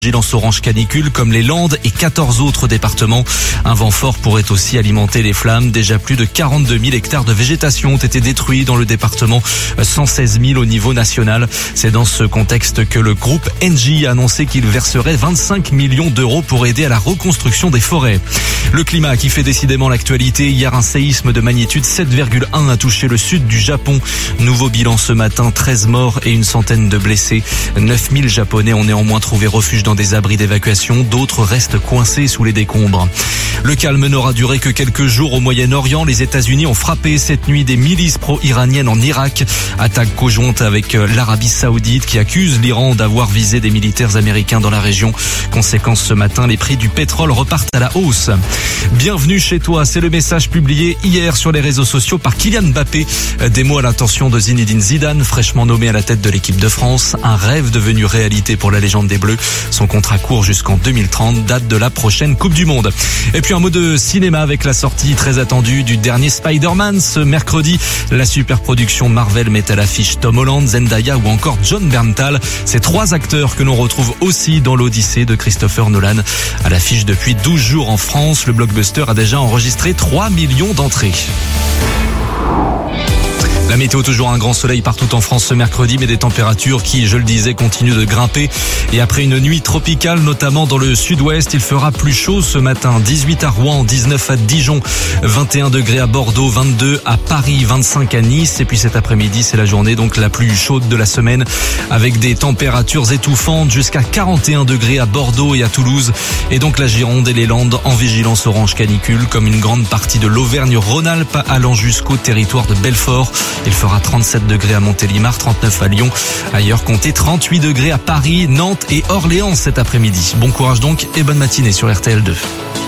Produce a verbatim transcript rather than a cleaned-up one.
Vigilance orange canicule comme les Landes et quatorze autres départements. Un vent fort pourrait aussi alimenter les flammes. Déjà plus de quarante-deux mille hectares de végétation ont été détruits dans le département, cent seize mille au niveau national. C'est dans ce contexte que le groupe Engie a annoncé qu'il verserait vingt-cinq millions d'euros pour aider à la reconstruction des forêts. Le climat qui fait décidément l'actualité. Hier, un séisme de magnitude sept virgule un a touché le sud du Japon. Nouveau bilan ce matin, treize morts et une centaine de blessés. neuf mille Japonais ont néanmoins trouvé refuge dans des abris d'évacuation. D'autres restent coincés sous les décombres. Le calme n'aura duré que quelques jours au Moyen-Orient. Les États-Unis ont frappé cette nuit des milices pro-iraniennes en Irak. Attaque conjointe avec l'Arabie Saoudite qui accuse l'Iran d'avoir visé des militaires américains dans la région. Conséquence, ce matin, les prix du pétrole repartent à la hausse. Bienvenue chez toi, c'est le message publié hier sur les réseaux sociaux par Kylian Mbappé. Des mots à l'intention de Zinedine Zidane, fraîchement nommé à la tête de l'équipe de France. Un rêve devenu réalité pour la légende des Bleus. Son contrat court jusqu'en deux mille trente, date de la prochaine Coupe du Monde. Et puis un mot de cinéma avec la sortie très attendue du dernier Spider-Man. Ce mercredi, la superproduction Marvel met à l'affiche Tom Holland, Zendaya ou encore Jon Bernthal. Ces trois acteurs que l'on retrouve aussi dans l'Odyssée de Christopher Nolan. À l'affiche depuis douze jours en France, le blockbuster a déjà enregistré trois millions d'entrées. La météo, toujours un grand soleil partout en France ce mercredi, mais des températures qui, je le disais, continuent de grimper. Et après une nuit tropicale, notamment dans le sud-ouest, il fera plus chaud ce matin. dix-huit à Rouen, dix-neuf à Dijon, vingt et un degrés à Bordeaux, vingt-deux à Paris, vingt-cinq à Nice. Et puis cet après-midi, c'est la journée donc la plus chaude de la semaine, avec des températures étouffantes jusqu'à quarante et un degrés à Bordeaux et à Toulouse. Et donc la Gironde et les Landes en vigilance orange canicule, comme une grande partie de l'Auvergne-Rhône-Alpes allant jusqu'au territoire de Belfort. Il fera trente-sept degrés à Montélimar, trente-neuf à Lyon. Ailleurs, comptez trente-huit degrés à Paris, Nantes et Orléans cet après-midi. Bon courage donc et bonne matinée sur R T L deux.